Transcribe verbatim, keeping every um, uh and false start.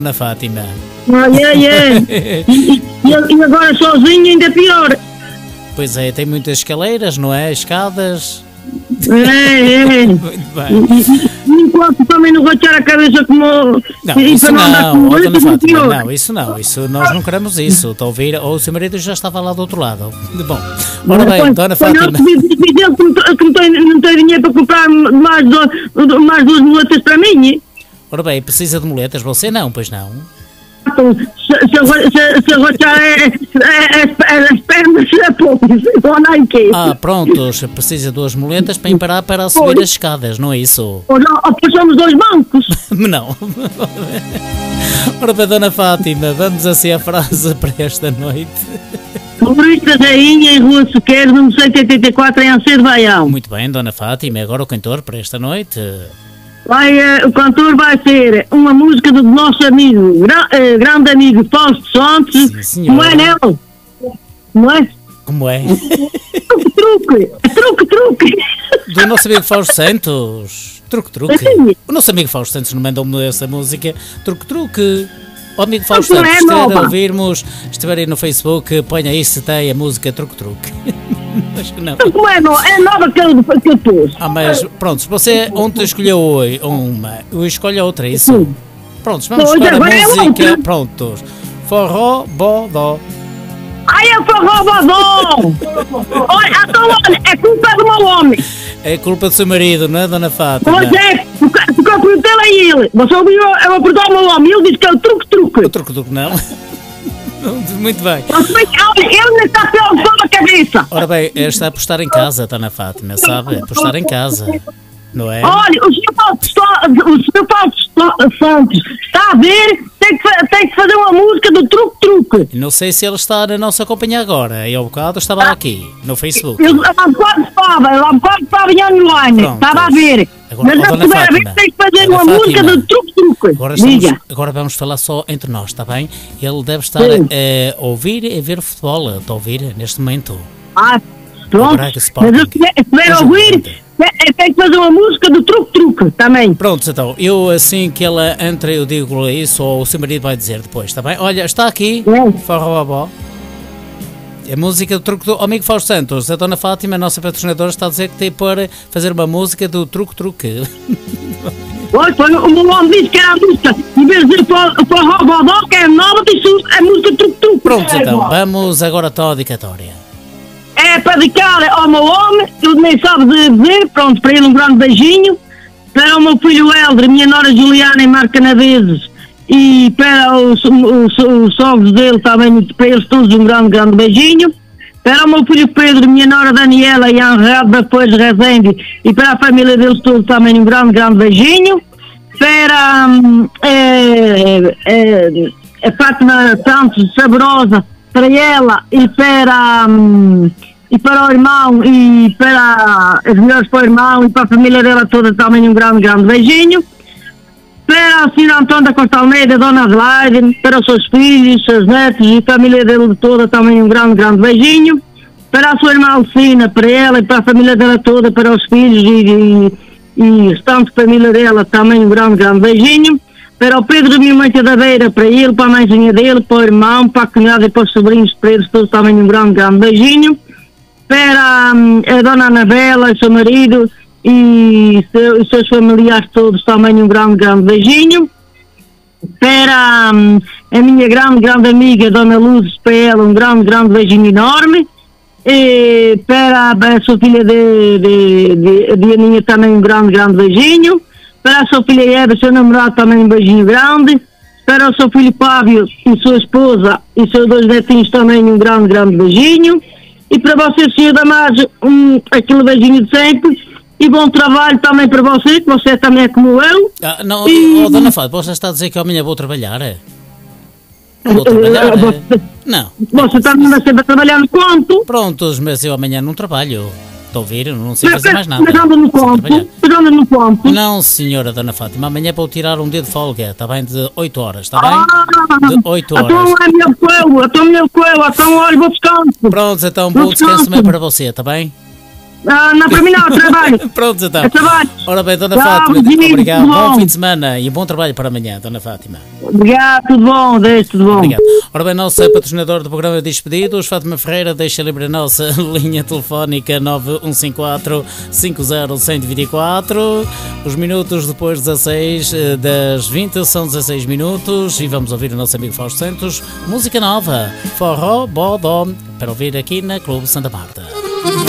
Dona Fátima. Ai, ai, ai. E, e, e agora sozinho ainda é pior. Pois é, tem muitas escaleiras, não é? Escadas. É, é. Muito bem. E, e, enquanto também não rachar a cabeça como... Não, e, isso não, não, oh, Dona Fátima, pior. não, isso não, isso nós não queremos isso, está a ouvir? Ou o seu marido já estava lá do outro lado. Bom, ora bem, Põe- Dona põe Fátima. outro diz- diz ele que não tem- que não tem, não tem dinheiro para comprar mais, do, mais duas muletas para mim. Ora bem, precisa de muletas, você não, pois não? Então, Se, se, eu, se, se eu rachar é, é, é, é, as pernas, é pouco. Ou não, que Ah, prontos, precisa de duas muletas para parar para subir as escadas, não é isso? Ou não, ou depois somos dois bancos. Não. Ora bem, Dona Fátima, vamos assim a frase para esta noite. Florista Rainha, em Rua Sequeiro, número cento e oitenta e quatro, em Anceiro Baião. Muito bem, Dona Fátima, agora o cantor para esta noite. Vai, eh, o cantor vai ser uma música do nosso amigo, gra, eh, grande amigo Fausto Santos. Sim, senhora. Não é, Nel? Não é? Como é? Truque, truque, truque, truque. Do nosso amigo Fausto Santos. Truque, truque. Sim. O nosso amigo Fausto Santos não mandou-me essa música. Truque, truque. O amigo Fausto Não é Santos, se estiver a nova. ouvirmos, estiver aí no Facebook, ponha aí se tem a música Truque, truque. Acho que não. Então, como é, não? É nova que eu, que eu pus. Ah, mas pronto, se você ontem escolheu oi- uma, eu escolho outra, é isso? Sim. Prontos, vamos Pois, para a agora é música. outra. Prontos. Forró, bodó. Ai, eu sou roubador. Olha, então, olha, é culpa do meu homem. É culpa do seu marido, não é, Dona Fátima? Pois é, porque porque eu perguntei a ele. Você ouviu, eu vou perguntar ao meu homem, ele disse que é o truque, truque. O truque, truque, não. Muito bem. Mas, bem, olha, ele nem está preocupado na cabeça. Ora bem, está a apostar em casa, Dona Fátima, sabe? Apostar em casa, não é? Olha, o senhor Paulo, Sto- o senhor Paulo Sto- Santos está a ver, tem que, fa- tem que fazer uma música do truque, truque. Não sei se ele está na nossa companhia agora. E ao bocado estava aqui, no Facebook. Ele há bocado estava, ele há bocado estava em online, Pronto. estava a ver. Agora, Mas ó, a Dona primeira vez Fátima, tem que fazer Dona uma música Fátima, do truque, truque. Agora, estamos, Diga. agora vamos falar só entre nós, está bem? Ele deve estar Sim. a ouvir e a ver o futebol, está a ouvir neste momento. Ah, pronto. Braga Mas Sporting. eu quiser, se puder Hoje ouvir, ontem. é- é- tem que fazer uma música do truque, truque também. Pronto, então, eu assim que ela entra, eu digo isso, ou o seu marido vai dizer depois, está bem? Olha, está aqui, É. Forró Bobó. A música do truque do oh, amigo Fausto Santos, a Dona Fátima, a nossa patrocinadora, está a dizer que tem para fazer uma música do truque truque. Olha, foi, o meu homem disse que era a música, em vez de for, for Robodó, que é nova, disse a música truque, truque. Pronto, então, vamos agora à tua dedicatória. É para dedicar ao meu homem, ele nem sabe de dizer, pronto, para ele um grande beijinho. Para o meu filho Helder, minha nora Juliana em Marcanaveses e para os, os, os sogros dele também, para eles todos um grande, grande beijinho. Para o meu filho Pedro, minha nora Daniela e Anrado, depois Rezende e para a família deles todos também um grande, grande beijinho. Para hum, é, é, a Fátima Santos Saborosa, para ela e para... Hum, e para o irmão e para as melhores para o irmão e para a família dela toda também um grande, grande beijinho. Para a senhora Antônia da Costa Almeida, Dona Adelaide, para os seus filhos, seus netos e a família dele toda também um grande, grande beijinho. Para a sua irmã Alcina, para ela e para a família dela toda, para os filhos e, e, e restante família dela também um grande, grande beijinho. Para o Pedro Minha Mãe da Beira, para ele, para a mãezinha dele, para o irmão, para a cunhada e para os sobrinhos, para eles todos também um grande, grande beijinho. Para hum, a Dona Anabela, seu marido e seu, os seus familiares todos também um grande, grande beijinho. Para hum, a minha grande, grande amiga Dona Luz, para ela um grande, grande beijinho enorme. E para a sua filha de, de, de, de Aninha também um grande, grande beijinho. Para a sua filha Eva, seu namorado também um beijinho grande. Para o seu filho Pávio e sua esposa e seus dois netinhos também um grande, grande beijinho. E para você, senhor Damaso, um, aquele beijinho de sempre. E bom trabalho também para você, que você também é como eu. Ah, não, E- oh, Dona Fátima, você está a dizer que amanhã vou trabalhar? É? Não vou trabalhar? Eh, É? você- Não. Você também vai sempre a trabalhar no conto. Prontos, mas eu amanhã não trabalho. Estou a ouvir, não sei Mas, fazer mais nada. mas anda no Só conto. trabalhar. Mas anda no conto. Não, senhora Dona Fátima, amanhã vou tirar um dia de folga, está bem? De oito horas, está bem? Ah, De oito horas. Então é meu coelho, então meu coelho, então olha, vou descanso. Pronto, então bom descanso também para você, está bem? Ah, não, para mim não, trabalho. Pronto, então. É trabalho. Ora bem, Dona Tchau, Fátima, beijinho, obrigado. tudo Bom bom. fim de semana e bom trabalho para amanhã, Dona Fátima. Obrigado, tudo bom, Deus, tudo bom. Obrigado. Ora bem, nossa patrocinadora do programa Despedidos, Fátima Ferreira, deixa livre a nossa linha telefónica nove um cinco quatro, cinco zero um zero dois quatro. Os minutos depois dezasseis das vinte são dezasseis minutos e vamos ouvir o nosso amigo Fausto Santos. Música nova, Forró Bodó, para ouvir aqui na Clube Santa Marta.